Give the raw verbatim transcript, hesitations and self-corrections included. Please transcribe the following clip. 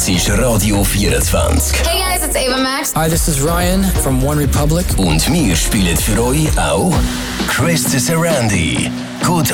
Das ist Radio vierundzwanzig. Hey guys, it's Ava Max. Hi, this is Ryan from One Republic. Und wir spielen für euch auch Chris Sarandie, Good